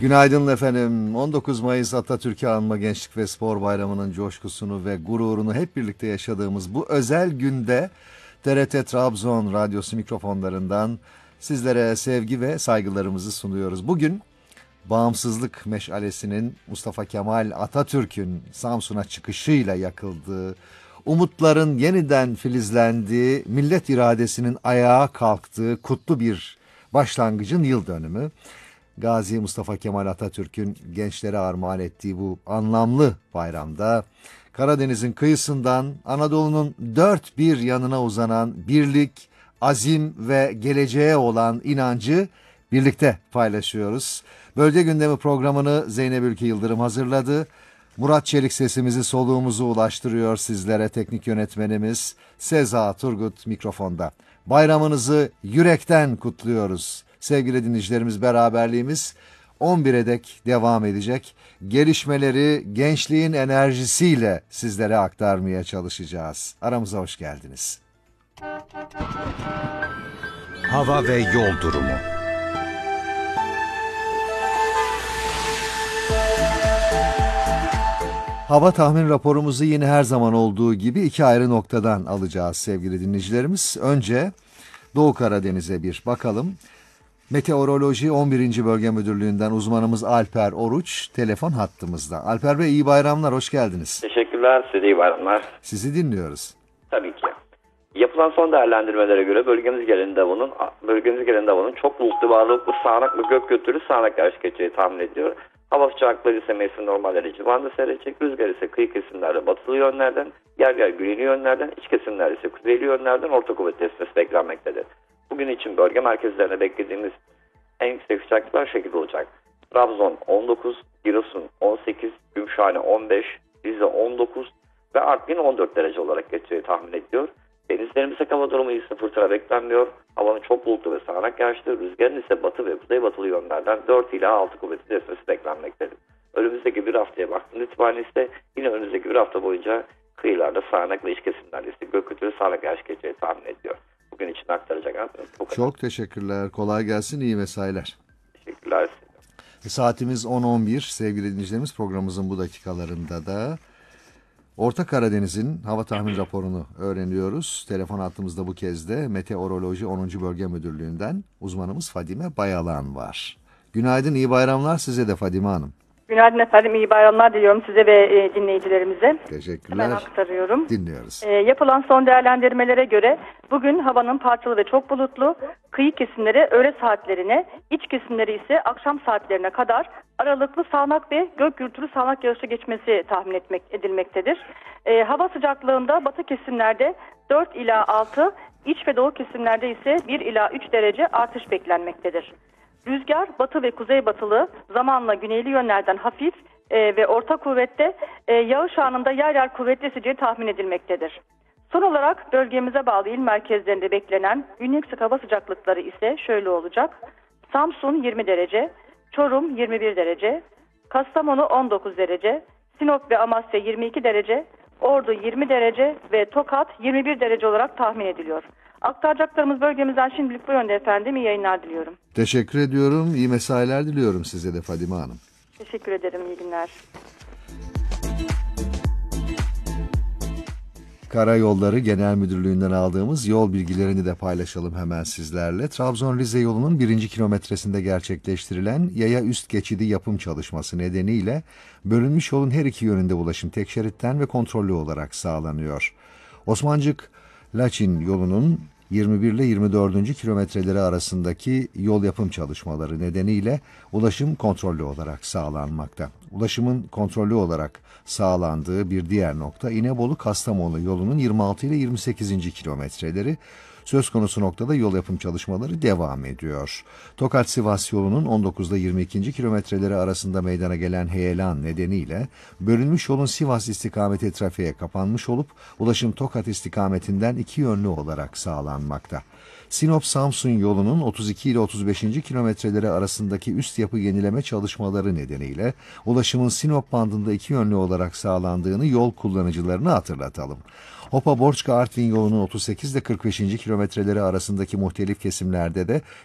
Günaydın efendim. 19 Mayıs Atatürk'ü anma Gençlik ve Spor Bayramı'nın coşkusunu ve gururunu hep birlikte yaşadığımız bu özel günde TRT Trabzon Radyosu mikrofonlarından sizlere sevgi ve saygılarımızı sunuyoruz. Bugün bağımsızlık meşalesinin Mustafa Kemal Atatürk'ün Samsun'a çıkışıyla yakıldığı, umutların yeniden filizlendiği, millet iradesinin ayağa kalktığı kutlu bir başlangıcın yıl dönümü. Gazi Mustafa Kemal Atatürk'ün gençlere armağan ettiği bu anlamlı bayramda Karadeniz'in kıyısından Anadolu'nun dört bir yanına uzanan birlik, azim ve geleceğe olan inancı birlikte paylaşıyoruz. Bölge gündemi programını Zeynep Ülke Yıldırım hazırladı. Murat Çelik sesimizi soluğumuzu ulaştırıyor sizlere, teknik yönetmenimiz Seza Turgut mikrofonda. Bayramınızı yürekten kutluyoruz. Sevgili dinleyicilerimiz, beraberliğimiz 11'e dek devam edecek. Gelişmeleri gençliğin enerjisiyle sizlere aktarmaya çalışacağız. Aramıza hoş geldiniz. Hava ve yol durumu. Hava tahmin raporumuzu yine her zaman olduğu gibi iki ayrı noktadan alacağız sevgili dinleyicilerimiz. Önce Doğu Karadeniz'e bir bakalım. Meteoroloji 11. Bölge Müdürlüğü'nden uzmanımız Alper Oruç telefon hattımızda. Alper Bey, iyi bayramlar, hoş geldiniz. Teşekkürler, size de iyi bayramlar. Sizi dinliyoruz. Tabii ki. Yapılan son değerlendirmelere göre bölgemiz genelinde havanın çok bulutlu ve aralıklı sağanak ve gök gürültülü sağanak yağış geçeceği tahmin ediyor. Hava sıcaklığı ise mevsim normalleri civarında seyredecek. Rüzgar ise kıyı kesimlerde batılı yönlerden, yer yer güneyli yönlerden, iç kesimlerde ise kuzeyli yönlerden orta kuvvetli esmesi beklenmektedir. Bugün için bölge merkezlerine beklediğimiz en yüksek sıcaklıklar şekilde olacak. Trabzon 19, Giresun 18, Gümüşhane 15, Rize 19 ve Artvin 14 derece olarak geçeceği tahmin ediliyor. Denizlerimizde hava durumu ise fırtına beklenmiyor. Havanın çok bulutlu ve sağanak yağışlı, rüzgarın ise batı ve kuzeybatılı yönlerden 4 ila 6 kuvvetli esmesi beklenmektedir. Önümüzdeki bir haftaya baktığımız itibariyle ise yine önümüzdeki bir hafta boyunca kıyılarda sağanak ve iç kesimlerde ise gök gürültülü sağanak yağış geçeceği tahmin ediliyor. Bugün için aktaracak. Çok teşekkürler. Kolay gelsin. İyi mesailer. Teşekkürler. Saatimiz 10.11 sevgili dinleyicilerimiz, programımızın bu dakikalarında da Orta Karadeniz'in hava tahmin raporunu öğreniyoruz. Telefon hattımızda bu kez de Meteoroloji 10. Bölge Müdürlüğü'nden uzmanımız Fadime Bayalan var. Günaydın, iyi bayramlar size de Fadime Hanım. Günaydın efendim, iyi bayramlar diliyorum size ve dinleyicilerimize. Teşekkürler. Hemen aktarıyorum. Dinliyoruz. Yapılan son değerlendirmelere göre bugün havanın parçalı ve çok bulutlu, kıyı kesimleri öğle saatlerine, iç kesimleri ise akşam saatlerine kadar aralıklı sağanak ve gök gürültülü sağanak yağışa geçmesi tahmin edilmektedir. Hava sıcaklığında batı kesimlerde 4 ila 6, iç ve doğu kesimlerde ise 1 ila 3 derece artış beklenmektedir. Rüzgar batı ve kuzeybatılı, zamanla güneyli yönlerden hafif ve orta kuvvette, yağış anında yer yer kuvvetli eseceği tahmin edilmektedir. Son olarak bölgemize bağlı il merkezlerinde beklenen gün yüksek hava sıcaklıkları ise şöyle olacak. Samsun 20 derece, Çorum 21 derece, Kastamonu 19 derece, Sinop ve Amasya 22 derece, Ordu 20 derece ve Tokat 21 derece olarak tahmin ediliyor. Aktaracaklarımız bölgemizden şimdilik bu yönde efendim. İyi yayınlar diliyorum. Teşekkür ediyorum. İyi mesailer diliyorum size de Fadime Hanım. Teşekkür ederim. İyi günler. Karayolları Genel Müdürlüğü'nden aldığımız yol bilgilerini de paylaşalım hemen sizlerle. Trabzon-Rize yolunun 1. kilometresinde gerçekleştirilen yaya üst geçidi yapım çalışması nedeniyle bölünmüş yolun her iki yönünde ulaşım tek şeritten ve kontrollü olarak sağlanıyor. Osmancık-Laçin yolunun 21 ile 24. kilometreleri arasındaki yol yapım çalışmaları nedeniyle ulaşım kontrollü olarak sağlanmakta. Ulaşımın kontrollü olarak sağlandığı bir diğer nokta İnebolu-Kastamonu yolunun 26 ile 28. kilometreleri. Söz konusu noktada yol yapım çalışmaları devam ediyor. Tokat-Sivas yolunun 19 ile 22. kilometreleri arasında meydana gelen heyelan nedeniyle bölünmüş yolun Sivas istikameti trafiğe kapanmış olup ulaşım Tokat istikametinden iki yönlü olarak sağlanmakta. Sinop-Samsun yolunun 32 ile 35. kilometreleri arasındaki üst yapı yenileme çalışmaları nedeniyle ulaşımın Sinop bandında iki yönlü olarak sağlandığını yol kullanıcılarına hatırlatalım. Hopa-Borçka-Artvin yolunun 38 ile 45. kilometreleri arasındaki muhtelif kesimlerde de